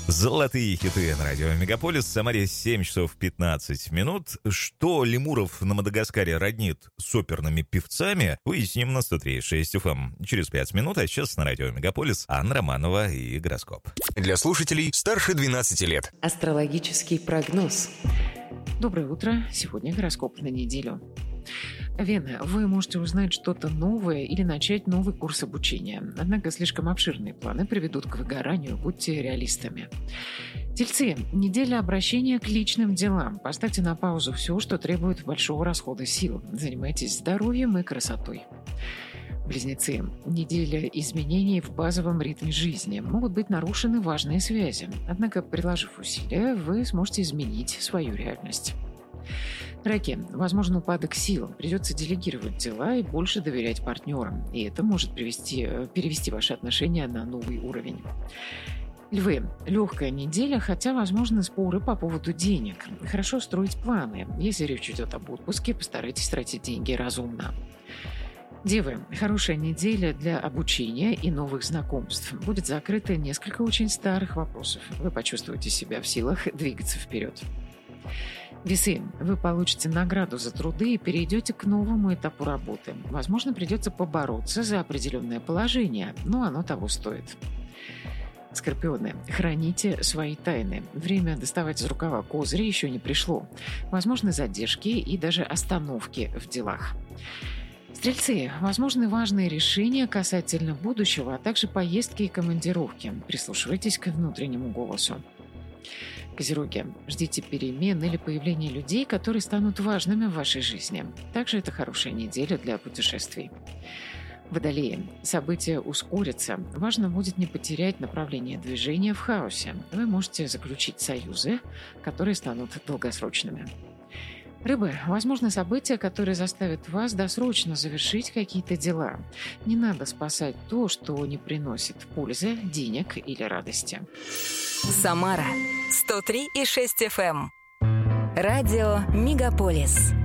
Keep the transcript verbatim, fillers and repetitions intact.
Золотые хиты на радио Мегаполис. В Самаре семь часов пятнадцать минут. Что лемуров на Мадагаскаре роднит с оперными певцами, выясним на сто три и шесть эф эм через пять минут. А сейчас на радио Мегаполис Анна Романова и гороскоп. Для слушателей старше двенадцати лет. Астрологический прогноз. Доброе утро. Сегодня гороскоп на неделю. Вена, вы можете узнать что-то новое или начать новый курс обучения. Однако слишком обширные планы приведут к выгоранию, будьте реалистами. Тельцы, неделя обращения к личным делам. Поставьте на паузу все, что требует большого расхода сил. Занимайтесь здоровьем и красотой. Близнецы, неделя изменений в базовом ритме жизни. Могут быть нарушены важные связи. Однако, приложив усилия, вы сможете изменить свою реальность. Раки, возможен упадок сил, придется делегировать дела и больше доверять партнерам, и это может привести, перевести ваши отношения на новый уровень. Львы, легкая неделя, хотя возможны споры по поводу денег. Хорошо строить планы. Если речь идет об отпуске, постарайтесь тратить деньги разумно. Девы, хорошая неделя для обучения и новых знакомств. Будет закрыто несколько очень старых вопросов. Вы почувствуете себя в силах двигаться вперед. Весы, вы получите награду за труды и перейдете к новому этапу работы. Возможно, придется побороться за определенное положение, но оно того стоит. Скорпионы, храните свои тайны. Время доставать из рукава козыри еще не пришло. Возможны задержки и даже остановки в делах. Стрельцы, возможны важные решения касательно будущего, а также поездки и командировки. Прислушивайтесь к внутреннему голосу. Козероги, ждите перемен или появления людей, которые станут важными в вашей жизни. Также это хорошая неделя для путешествий. Водолеи, события ускорятся. Важно будет не потерять направление движения в хаосе. Вы можете заключить союзы, которые станут долгосрочными. Рыбы, возможно, события, которые заставят вас досрочно завершить какие-то дела. Не надо спасать то, что не приносит пользы, денег или радости. Самара сто три и шесть эф эм. Радио Мегаполис.